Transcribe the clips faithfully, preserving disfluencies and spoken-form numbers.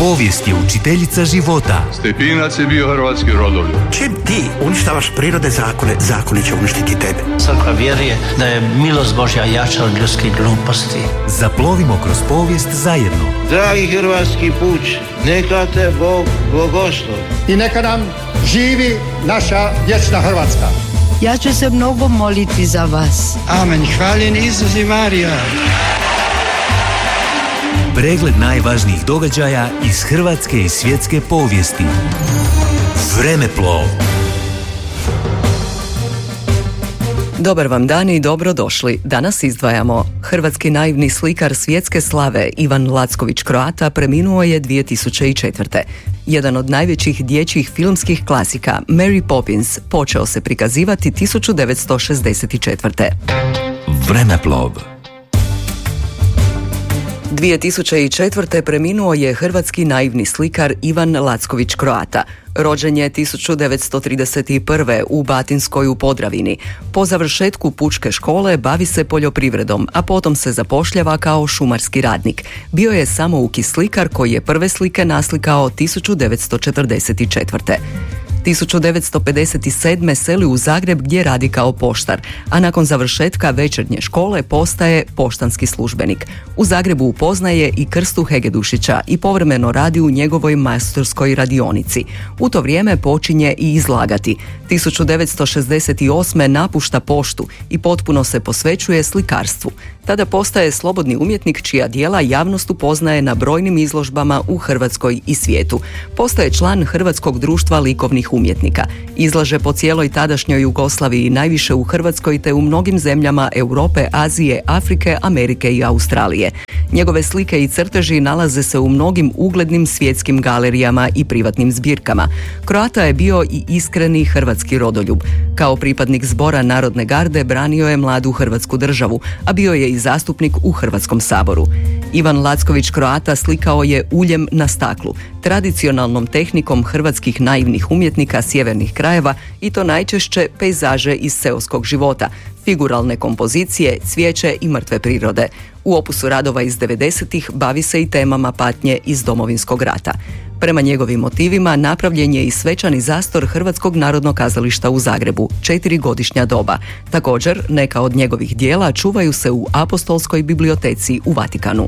Povijest je učiteljica života. Stepinac je bio hrvatski rodoljub. Čim ti uništavaš prirode zakone, zakoni će uništiti tebe. Crkva vjeruje da je milost Božja jača od ljudskih gluposti. Zaplovimo kroz povijest zajedno. Dragi hrvatski puč, neka te Bog blagoslovi. I neka nam živi naša vječna Hrvatska. Ja ću se mnogo moliti za vas. Amen. Hvaljen Isus i Marija. Pregled najvažnijih događaja iz hrvatske i svjetske povijesti. Vremeplov. Dobar vam dan i dobrodošli. Danas izdvajamo hrvatski naivni slikar svjetske slave Ivan Lacković-Croata preminuo je dvije tisuće četvrte. Jedan od najvećih dječjih filmskih klasika, Mary Poppins, počeo se prikazivati tisuću devetsto šezdeset četvrte. Vremeplov. dvije tisuće četvrte preminuo je hrvatski naivni slikar Ivan Lacković-Croata. Rođen je tisuću devetsto trideset prve u Batinskoj u Podravini. Po završetku pučke škole bavi se poljoprivredom, a potom se zapošljava kao šumarski radnik. Bio je samouki slikar koji je prve slike naslikao tisuću devetsto četrdeset četvrte. tisuću devetsto pedeset sedme seli u Zagreb gdje radi kao poštar, a nakon završetka večernje škole postaje poštanski službenik. U Zagrebu upoznaje i Krstu Hegedušića i povremeno radi u njegovoj majstorskoj radionici. U to vrijeme počinje i izlagati. tisuću devetsto šezdeset osme napušta poštu i potpuno se posvećuje slikarstvu. Tada postaje slobodni umjetnik čija djela javnost upoznaje na brojnim izložbama u Hrvatskoj i svijetu. Postaje član Hrvatskog društva likovnih umjetnika. Izlaže po cijeloj tadašnjoj Jugoslaviji, najviše u Hrvatskoj te u mnogim zemljama Europe, Azije, Afrike, Amerike i Australije. Njegove slike i crteži nalaze se u mnogim uglednim svjetskim galerijama i privatnim zbirkama. Croata je bio i iskreni hrvatski rodoljub. Kao pripadnik Zbora Narodne garde branio je mladu hrvatsku državu, a bio je i zastupnik u Hrvatskom saboru. Ivan Lacković-Croata slikao je uljem na staklu, tradicionalnom tehnikom hrvatskih naivnih umjetnika sjevernih krajeva, i to najčešće pejzaže iz seoskog života, figuralne kompozicije, cvijeće i mrtve prirode. U opusu radova iz devedesetih bavi se i temama patnje iz Domovinskog rata. Prema njegovim motivima napravljen je i svečani zastor Hrvatskog narodnog kazališta u Zagrebu, četiri godišnja doba. Također, neka od njegovih dijela čuvaju se u Apostolskoj biblioteci u Vatikanu.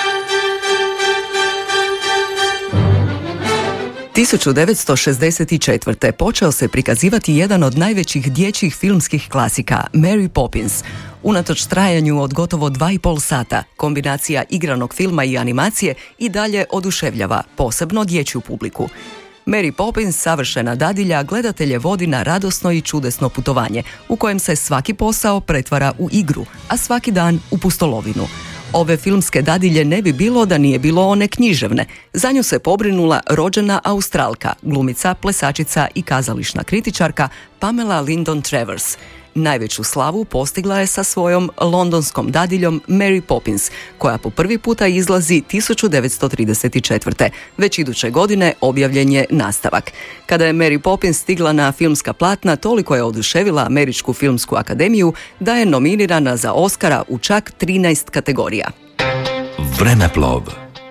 tisuću devetsto šezdeset četvrte počeo se prikazivati jedan od najvećih dječjih filmskih klasika, Mary Poppins. Unatoč trajanju od gotovo dva i pol sata, kombinacija igranog filma i animacije i dalje oduševljava, posebno dječju publiku. Mary Poppins, savršena dadilja, gledatelje vodi na radosno i čudesno putovanje, u kojem se svaki posao pretvara u igru, a svaki dan u pustolovinu. Ove filmske dadilje ne bi bilo da nije bilo one književne. Za nju se pobrinula rođena Australka, glumica, plesačica i kazališna kritičarka Pamela Lyndon Travers. Najveću slavu postigla je sa svojom londonskom dadiljom Mary Poppins, koja po prvi puta izlazi tisuću devetsto trideset četvrte. Već iduće godine objavljen je nastavak. Kada je Mary Poppins stigla na filmska platna, toliko je oduševila Američku filmsku akademiju da je nominirana za Oscara u čak trinaest kategorija. Vremeplov.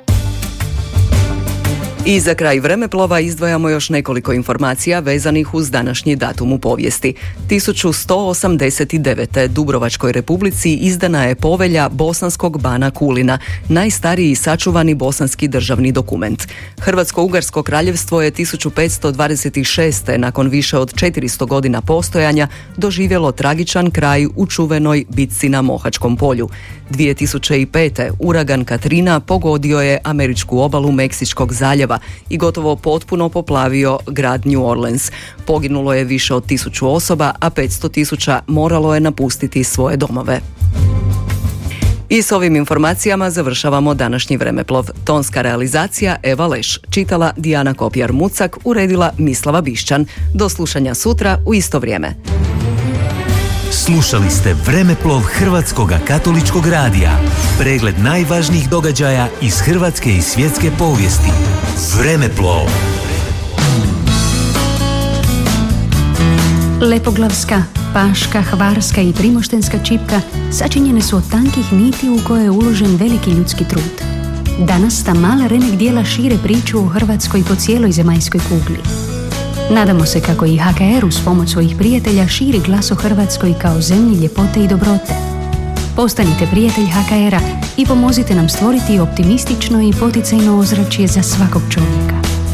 I za kraj vremeplova izdvajamo još nekoliko informacija vezanih uz današnji datum u povijesti. tisuću sto osamdeset devete. Dubrovačkoj republici izdana je povelja bosanskog bana Kulina, najstariji sačuvani bosanski državni dokument. Hrvatsko-ugarsko kraljevstvo je tisuću petsto dvadeset šeste. nakon više od četiristo godina postojanja doživjelo tragičan kraj u čuvenoj bitci na Mohačkom polju. dvije tisuće pete. uragan Katrina pogodio je američku obalu Meksičkog zaljeva i gotovo potpuno poplavio grad New Orleans. Poginulo je više od tisuću osoba, a petsto tisuća moralo je napustiti svoje domove. I s ovim informacijama završavamo današnji vremeplov. Tonska realizacija Eva Leš, čitala Dijana Kopjar-Mucak, uredila Mislava Bišćan. Do slušanja sutra u isto vrijeme. Slušali ste Vremeplov Hrvatskoga katoličkog radija. Pregled najvažnijih događaja iz hrvatske i svjetske povijesti. Vremeplov. Lepoglavska, paška, hvarska i primoštenska čipka sačinjene su od tankih niti u koje je uložen veliki ljudski trud. Danas ta mala remek dijela šire priču o Hrvatskoj po cijeloj zemaljskoj kugli. Nadamo se kako i ha ka er uz pomoć svojih prijatelja širi glas o Hrvatskoj kao zemlji ljepote i dobrote. Postanite prijatelj ha ka era i pomozite nam stvoriti optimistično i poticajno ozračje za svakog čovjeka.